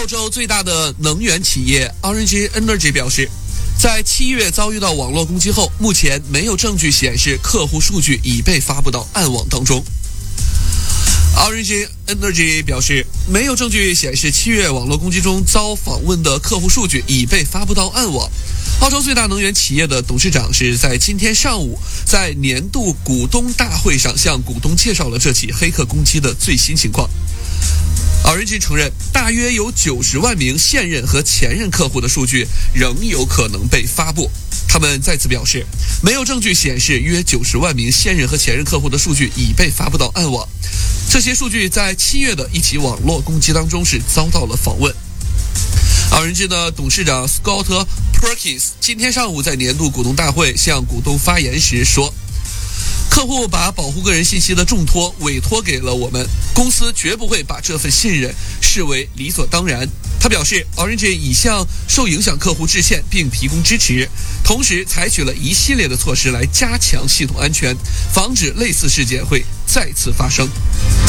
洲最大的能源企业 Orange Energy 表示，在7月遭遇到网络攻击后，目前没有证据显示客户数据已被发布到暗网当中。Orange Energy 表示，没有证据显示7月网络攻击中遭访问的客户数据已被发布到暗网。澳洲最大能源企业的董事长是在今天上午在年度股东大会上向股东介绍了这起黑客攻击的最新情况。Orange 承认，大约有90万名现任和前任客户的数据仍有可能被发布。他们再次表示，没有证据显示约90万名现任和前任客户的数据已被发布到暗网。这些数据在7月的一起网络攻击当中是遭到了访问。Orange 的董事长 Scott Perkins 今天上午在年度股东大会向股东发言时说，客户把保护个人信息的重托委托给了我们，公司绝不会把这份信任视为理所当然。他表示 Orange 已向受影响客户致歉并提供支持，同时采取了一系列的措施来加强系统安全，防止类似事件会再次发生。